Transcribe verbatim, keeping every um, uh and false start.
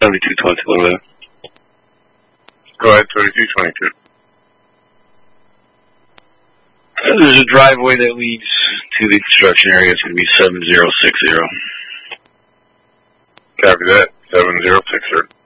seventy-two twenty-two. Go ahead, seventy-two twenty-two. There's a driveway that leads to the construction area. It's going to be seven zero six zero. Copy that, seven zero six zero.